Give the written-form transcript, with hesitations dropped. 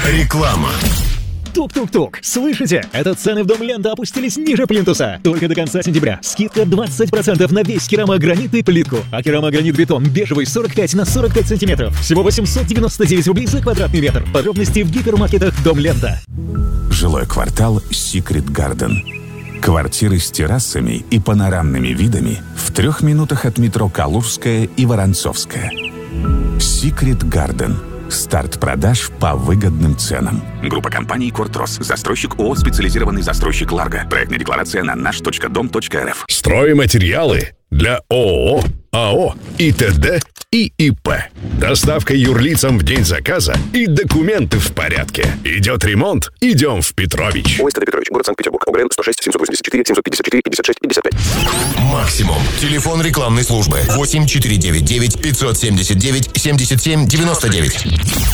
Реклама. Тук-тук-тук. Слышите? Это цены в Дом Лента опустились ниже плинтуса. Только до конца сентября. Скидка 20% на весь керамогранит и плитку. А керамогранит-бетон бежевый 45 на 45 сантиметров. Всего 899 рублей за квадратный метр. Подробности в гипермаркетах Дом Лента. Жилой квартал Secret Garden. Квартиры с террасами и панорамными видами в 3 минутах от метро Калужская и Воронцовская. Secret Garden. Старт продаж по выгодным ценам. Группа компаний «Кортрос». Застройщик ООО «Специализированный застройщик Ларго». Проектная декларация на наш.дом.рф. Стройматериалы для ООО, АО, ИТД и ИП. Доставка юрлицам в день заказа и документы в порядке. Идет ремонт? Идем в Петрович. ОСТ Петрович, город Санкт-Петербург. ОГРН 106 784 754 56 55. Максимум. Телефон рекламной службы 8499 579 77 99.